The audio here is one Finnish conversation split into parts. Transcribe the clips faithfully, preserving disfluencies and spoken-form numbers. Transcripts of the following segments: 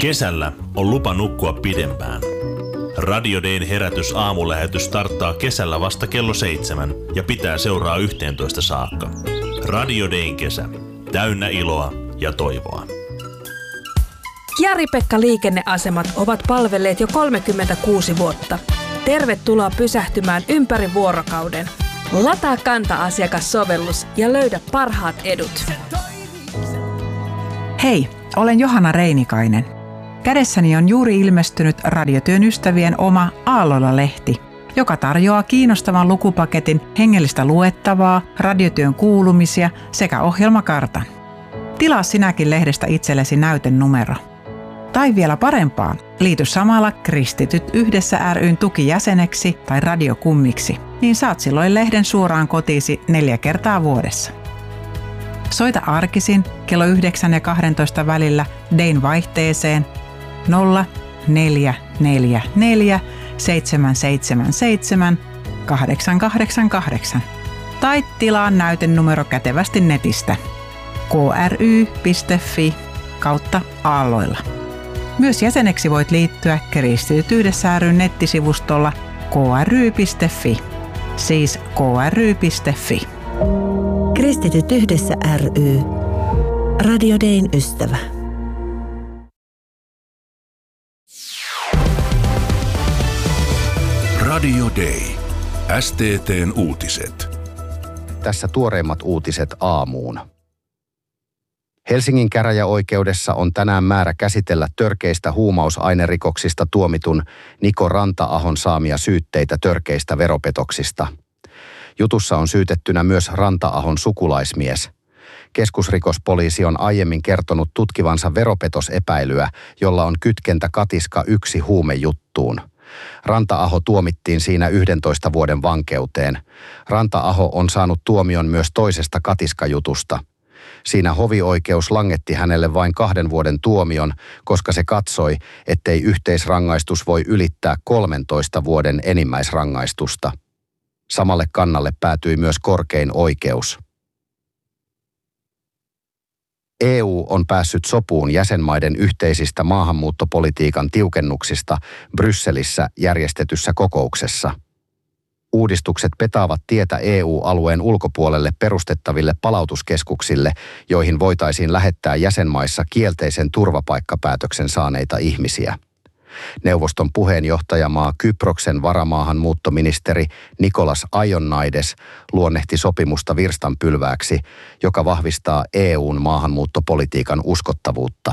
Kesällä on lupa nukkua pidempään. Radio Dayn herätys aamulähetys starttaa kesällä vasta kello seitsemän ja pitää seuraa yhteentoista saakka. Radio Dayn kesä. Täynnä iloa ja toivoa. Jari-Pekka liikenneasemat ovat palvelleet jo kolmekymmentäkuusi vuotta. Tervetuloa pysähtymään ympäri vuorokauden. Lataa Kanta-asiakassovellus ja löydä parhaat edut. Hei, olen Johanna Reinikainen. Kädessäni on juuri ilmestynyt Radiotyön ystävien oma Aalloilla-lehti, joka tarjoaa kiinnostavan lukupaketin hengellistä luettavaa, radiotyön kuulumisia sekä ohjelmakartan. Tilaa sinäkin lehdestä itsellesi näytenumero. Tai vielä parempaa, liity samalla Kristityt yhdessä ry:n tukijäseneksi tai radiokummiksi, niin saat silloin lehden suoraan kotiisi neljä kertaa vuodessa. Soita arkisin kello yhdeksän ja kahdentoista välillä Dayn vaihteeseen nolla neljä neljä neljä seitsemän seitsemän seitsemän kahdeksan kahdeksan kahdeksan tai tilaa näytenumero kätevästi netistä kry piste fi kautta aalloilla. Myös jäseneksi voit liittyä Kristityt yhdessä ry:n nettisivustolla kry piste fi, siis kry piste fi. Kristityt yhdessä ry. Radio Dayn ystävä. Radio Day. S T T:n uutiset. Tässä tuoreimmat uutiset aamuun. Helsingin käräjäoikeudessa on tänään määrä käsitellä törkeistä huumausainerikoksista tuomitun Niko Ranta-ahon saamia syytteitä törkeistä veropetoksista. Jutussa on syytettynä myös Ranta-ahon sukulaismies. Keskusrikospoliisi on aiemmin kertonut tutkivansa veropetosepäilyä, jolla on kytkentä Katiska yksi huumejuttuun. Ranta-aho tuomittiin siinä yhdentoista vuoden vankeuteen. Ranta-aho on saanut tuomion myös toisesta Katiska-jutusta. Siinä hovioikeus langetti hänelle vain kahden vuoden tuomion, koska se katsoi, ettei yhteisrangaistus voi ylittää kolmentoista vuoden enimmäisrangaistusta. Samalle kannalle päätyi myös korkein oikeus. E U on päässyt sopuun jäsenmaiden yhteisistä maahanmuuttopolitiikan tiukennuksista Brysselissä järjestetyssä kokouksessa. Uudistukset petaavat tietä E U-alueen ulkopuolelle perustettaville palautuskeskuksille, joihin voitaisiin lähettää jäsenmaissa kielteisen turvapaikkapäätöksen saaneita ihmisiä. Neuvoston puheenjohtajamaa Kyproksen varamaahanmuuttoministeri Nikolas Aionnaides luonnehti sopimusta virstanpylvääksi, joka vahvistaa E U:n maahanmuuttopolitiikan uskottavuutta.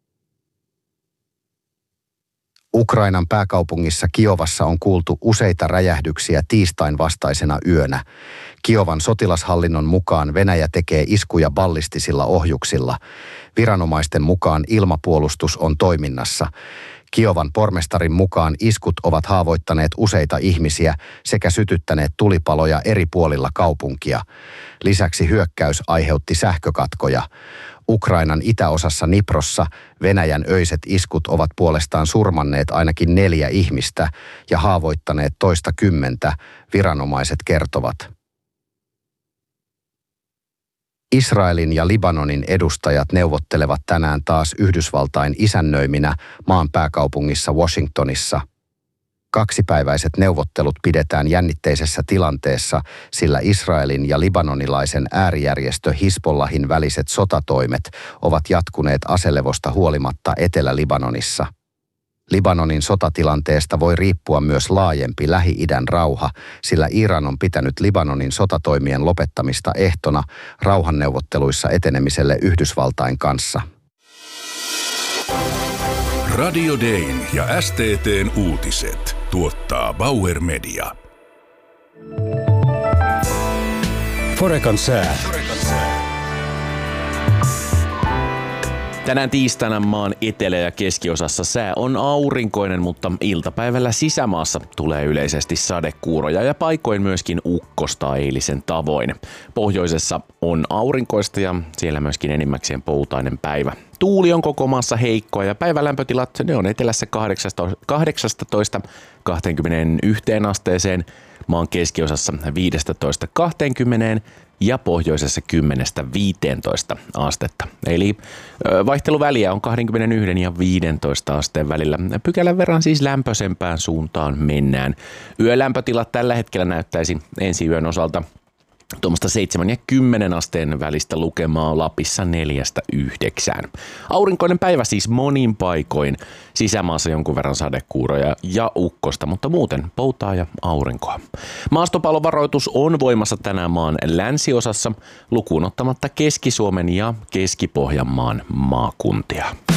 Ukrainan pääkaupungissa Kiovassa on kuultu useita räjähdyksiä tiistain vastaisena yönä. Kiovan sotilashallinnon mukaan Venäjä tekee iskuja ballistisilla ohjuksilla. Viranomaisten mukaan ilmapuolustus on toiminnassa. Kiovan pormestarin mukaan iskut ovat haavoittaneet useita ihmisiä sekä sytyttäneet tulipaloja eri puolilla kaupunkia. Lisäksi hyökkäys aiheutti sähkökatkoja. Ukrainan itäosassa Niprossa Venäjän öiset iskut ovat puolestaan surmanneet ainakin neljä ihmistä ja haavoittaneet toista kymmentä, viranomaiset kertovat. Israelin ja Libanonin edustajat neuvottelevat tänään taas Yhdysvaltain isännöiminä maan pääkaupungissa Washingtonissa. Kaksipäiväiset neuvottelut pidetään jännitteisessä tilanteessa, sillä Israelin ja libanonilaisen äärijärjestö Hisbollahin väliset sotatoimet ovat jatkuneet aselevosta huolimatta Etelä-Libanonissa. Libanonin sotatilanteesta voi riippua myös laajempi Lähi-idän rauha, sillä Iran on pitänyt Libanonin sotatoimien lopettamista ehtona rauhanneuvotteluissa etenemiselle Yhdysvaltain kanssa. Radio Dayn ja S T T:n uutiset tuottaa Bauer Media. Forekan sää. Tänään tiistaina maan etelä- ja keskiosassa sää on aurinkoinen, mutta iltapäivällä sisämaassa tulee yleisesti sadekuuroja ja paikoin myöskin ukkosta eilisen tavoin. Pohjoisessa on aurinkoista ja siellä myöskin enimmäkseen poutainen päivä. Tuuli on koko maassa heikkoa ja päivälämpötilat ne on etelässä kahdeksastatoista kaksikymmentäyksi asteeseen, maan keskiosassa viisitoista kaksikymmentä ja pohjoisessa kymmenestä viiteentoista astetta. Eli vaihteluväliä on kaksikymmentäyksi ja viisitoista asteen välillä. Pykälän verran siis lämpöisempään suuntaan mennään. Yölämpötilat tällä hetkellä näyttäisi ensi yön osalta tuommoista seitsemän ja kymmenen asteen välistä lukemaa, Lapissa neljästä yhdeksään. Aurinkoinen päivä siis monin paikoin, sisämaassa jonkun verran sadekuuroja ja ukkosta, mutta muuten poutaa ja aurinkoa. Maastopallovaroitus on voimassa tänään maan länsiosassa, lukuun ottamatta Keski-Suomen ja Keski-Pohjanmaan maakuntia.